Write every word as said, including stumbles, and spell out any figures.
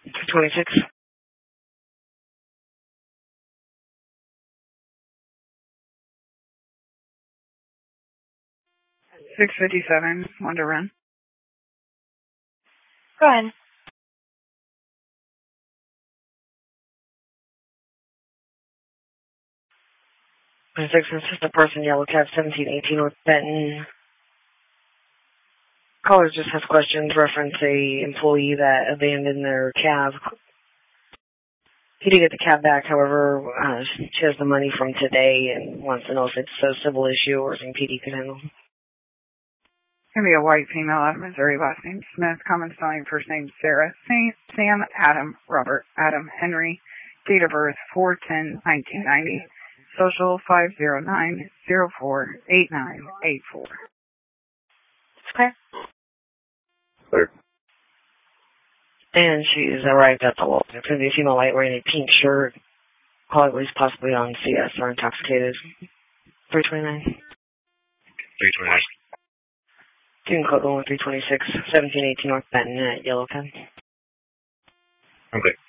twenty-six. six fifty-seven, one to run. Go ahead. twenty-six, consistent person, yellow cab, seventeen eighteen North Benton. Caller just has questions reference a employee that abandoned their cab. He did get the cab back, however, uh, she has the money from today and wants to know if it's a civil issue or something P D can handle. It's going to be a white female out of Missouri, last name Smith, common spelling, first name Sarah, Saint, Sam, Adam, Robert, Adam, Henry, date of birth four ten nineteen ninety, social five zero nine zero four eight nine eight four. Okay. Clear. And she's arrived at the wall. It's going to be a female light wearing a pink shirt, probably possibly on C S or intoxicated. three twenty-nine. three twenty-nine. Student code one three twenty-six, seventeen eighteen North Benton at Yellow Pen. Okay.